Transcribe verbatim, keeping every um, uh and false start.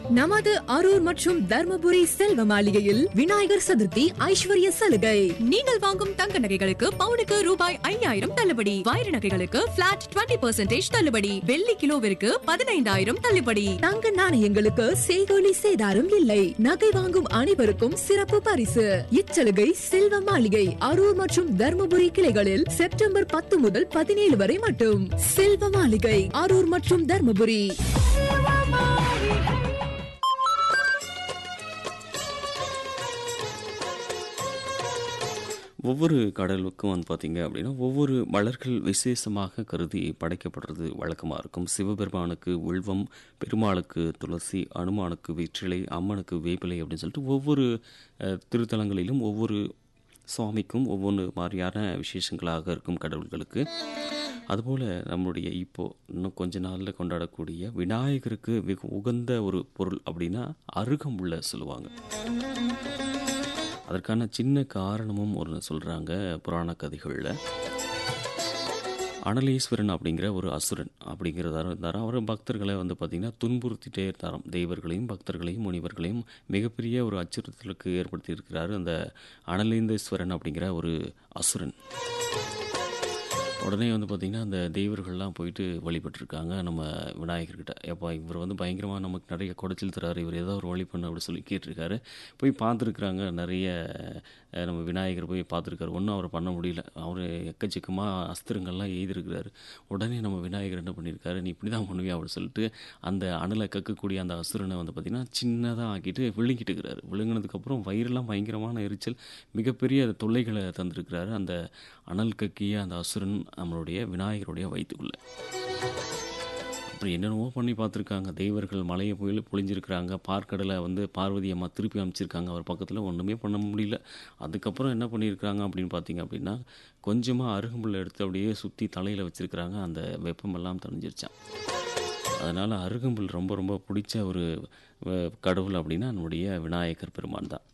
நமது அரூர் மற்றும் தர்மபுரி செல்வ மாளிகையில் விநாயகர் சதுர்த்தி ஐஸ்வர்ய சலுகை. நீங்கள் வாங்கும் தங்க நகைகளுக்கு பவுனுக்கு ரூபாய் ஐயாயிரம் தள்ளுபடி, வைர நகைகளுக்கு பிளாட் இருபது பர்சன்டேஜ் தள்ளுபடி, வெள்ளி கிலோவிற்கு பதினைந்தாயிரம் தள்ளுபடி, தங்க நாணயங்களுக்கு செய்கூலி சேதாரம் இல்லை. நகை வாங்கும் அனைவருக்கும் சிறப்பு பரிசு. இச்சலுகை செல்வ மாளிகை அரூர் மற்றும் தர்மபுரி கிளைகளில் செப்டம்பர் பத்து முதல் பதினேழு வரை மட்டும். செல்வ மாளிகை அரூர் மற்றும் தர்மபுரி. ஒவ்வொரு கடலுக்கும் வந்து பார்த்திங்க அப்படின்னா ஒவ்வொரு மலர்கள் விசேஷமாக கருதி படைக்கப்படுறது வழக்கமாக இருக்கும். சிவபெருமானுக்கு உள்வம், பெருமாளுக்கு துளசி, அனுமானுக்கு வெற்றிலை, அம்மனுக்கு வேப்பிலை அப்படின்னு சொல்லிட்டு ஒவ்வொரு திருத்தலங்களிலும் ஒவ்வொரு சுவாமிக்கும் ஒவ்வொன்று மாதிரியான விசேஷங்களாக இருக்கும் கடவுள்களுக்கு. அதுபோல் நம்முடைய இப்போது இன்னும் கொஞ்ச நாளில் கொண்டாடக்கூடிய விநாயகருக்கு மிக உகந்த ஒரு பொருள் அப்படின்னா அருகம்புல்லை சொல்லுவாங்க. அதற்கான சின்ன காரணமும் ஒரு சொல்கிறாங்க புராண கதைகளில். அனலேஸ்வரன் அப்படிங்கிற ஒரு அசுரன் அப்படிங்கிறதார இருந்தார். அவர் பக்தர்களை வந்து பார்த்திங்கன்னா துன்புறுத்திட்டே இருந்தாராம். தெய்வர்களையும் பக்தர்களையும் முனிவர்களையும் மிகப்பெரிய ஒரு அச்சுறுத்தலுக்கு ஏற்படுத்தி இருக்கிறார் அந்த அனலேந்தேஸ்வரன் அப்படிங்கிற ஒரு அசுரன். உடனே வந்து பார்த்திங்கன்னா அந்த தெய்வர்கள்லாம் போயிட்டு வழிபட்டிருக்காங்க நம்ம விநாயகர்கிட்ட. எப்போ இவர் வந்து பயங்கரமாக நமக்கு நிறைய குடைச்சல் தராரு, இவர் ஏதோ ஒரு வழி பண்ண அப்படி சொல்லி கேட்டிருக்காரு. போய் பார்த்துருக்குறாங்க, நிறைய நம்ம விநாயகர் போய் பார்த்துருக்காரு. ஒன்றும் அவர் பண்ண முடியல. அவர் எக்கச்சக்கமாக அஸ்திரங்கள்லாம் எய்திருக்கிறாரு. உடனே நம்ம விநாயகர் என்ன பண்ணியிருக்காரு, நீ இப்படி தான் பண்ணுவியா அப்படின்னு சொல்லிட்டு அந்த அனலை கக்கக்கூடிய அந்த அசுரனை வந்து பார்த்திங்கன்னா சின்னதாக ஆக்கிட்டு விழுங்கிட்டு இருக்கிறாரு. விழுங்கினதுக்கப்புறம் வயிறெல்லாம் பயங்கரமான எரிச்சல், மிகப்பெரிய தொல்லைகளை தந்திருக்கிறாரு அந்த அனல் கக்கிய அந்த அசுரன் நம்மளுடைய விநாயகருடைய வயிற்றுக்குள்ளே. அப்புறம் என்னென்னவோ பண்ணி பார்த்துருக்காங்க. தெய்வர்கள் மலையை போய் பொழிஞ்சிருக்கிறாங்க. பார்க்கடலை வந்து பார்வதி அம்மா திருப்பி அமைச்சிருக்காங்க அவர் பக்கத்தில். ஒன்றுமே பண்ண முடியல. அதுக்கப்புறம் என்ன பண்ணியிருக்காங்க அப்படின்னு பார்த்தீங்க அப்படின்னா கொஞ்சமாக அருகம்புல்லை எடுத்து அப்படியே சுற்றி தலையில் வச்சுருக்கிறாங்க. அந்த வெப்பமெல்லாம் தணிஞ்சிருச்சான். அதனால் அருகம்புல் ரொம்ப ரொம்ப பிடிச்ச ஒரு கடவுள் அப்படின்னா நம்முடைய விநாயகர் பெருமான் தான்.